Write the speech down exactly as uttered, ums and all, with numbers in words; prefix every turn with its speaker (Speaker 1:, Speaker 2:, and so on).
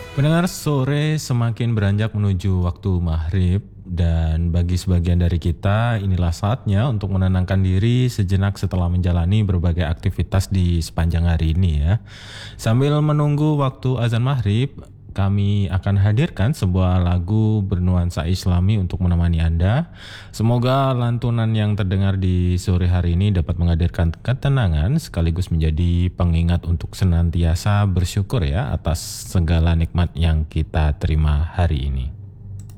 Speaker 1: Pendengar, sore semakin beranjak menuju waktu maghrib dan bagi sebagian dari kita inilah saatnya untuk menenangkan diri sejenak setelah menjalani berbagai aktivitas di sepanjang hari ini ya. Sambil menunggu waktu azan maghrib, kami akan hadirkan sebuah lagu bernuansa Islami untuk menemani Anda. Semoga lantunan yang terdengar di sore hari ini dapat menghadirkan ketenangan sekaligus menjadi pengingat untuk senantiasa bersyukur ya atas segala nikmat yang kita terima hari ini.